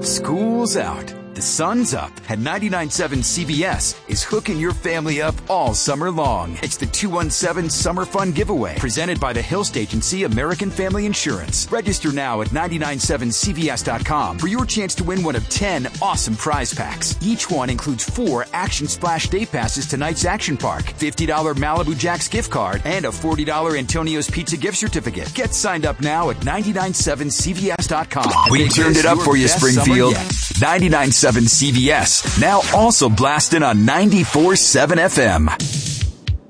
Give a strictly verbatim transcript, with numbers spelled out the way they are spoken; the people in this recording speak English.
School's out. The sun's up, and ninety-nine point seven C B S is hooking your family up all summer long. It's the two one seven Summer Fun Giveaway, presented by the Hilst Agency American Family Insurance. Register now at nine nine seven C V S dot com for your chance to win one of ten awesome prize packs. Each one includes four Action Splash Day Passes to Night's Action Park, fifty dollars Malibu Jack's gift card, and a forty dollars Antonio's Pizza gift certificate. Get signed up now at nine nine seven C V S dot com. We turned it up for you, Springfield. ninety-nine point seven C V S, now also blasting on ninety-four point seven F M.